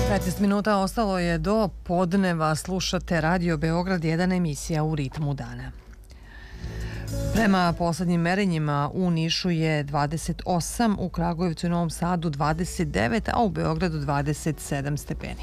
15 minuta ostalo je do podneva. Slušate Radio Beograd 1, emisija U ritmu dana. Prema poslednjim merenjima u Nišu je 28, u Kragujevcu i Novom Sadu 29, a u Beogradu 27 stepeni.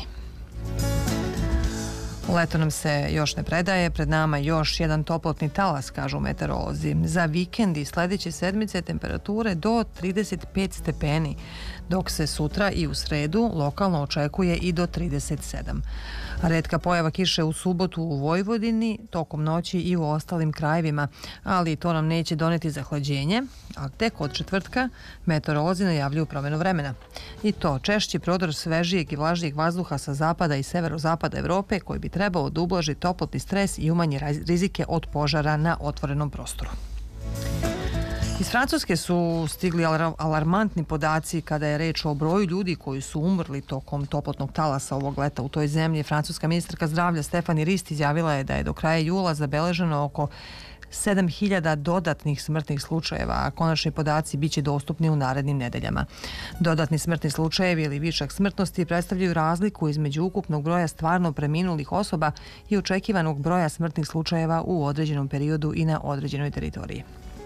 Leto nam se još ne predaje, pred nama još jedan toplotni talas, kažu meteorolozi. Za vikend i sledeće sedmice temperature do 35 stepeni, dok se sutra i u sredu lokalno očekuje i do 37. Retka pojava kiše u subotu u Vojvodini, tokom noći i u ostalim krajevima, ali to nam neće doneti zahlađenje, a tek od četvrtka meteorolozi najavljuju promenu vremena. I to češći prodor svežijeg i vlažnijeg vazduha sa zapada i severozapada Evrope, koji bi trebao da ublaži toplotni stres i umanji rizike od požara na otvorenom prostoru. Iz Francuske su stigli alarmantni podaci kada je reč o broju ljudi koji su umrli tokom toplotnog talasa ovog leta u toj zemlji. Francuska ministarka zdravlja Stefani Rist izjavila je da je do kraja jula zabeleženo oko 7.000 dodatnih smrtnih slučajeva, a konačni podaci biće dostupni u narednim nedeljama. Dodatni smrtni slučajevi ili višak smrtnosti predstavljaju razliku između ukupnog broja stvarno preminulih osoba i očekivanog broja smrtnih slučajeva u određenom periodu i na određenoj teritoriji.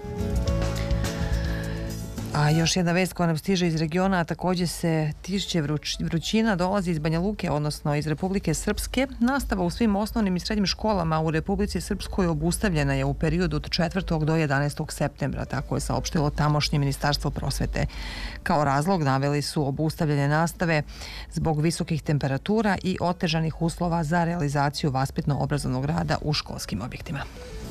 A još jedna vest koja nam stiže iz regiona, a također se tišće vrućina, dolazi iz Banja Luke, odnosno iz Republike Srpske. Nastava u svim osnovnim i srednjim školama u Republici Srpskoj obustavljena je u periodu od 4. do 11. septembra, tako je saopštilo tamošnje Ministarstvo prosvete. Kao razlog naveli su obustavljanje nastave zbog visokih temperatura i otežanih uslova za realizaciju vaspitno-obrazovnog rada u školskim objektima.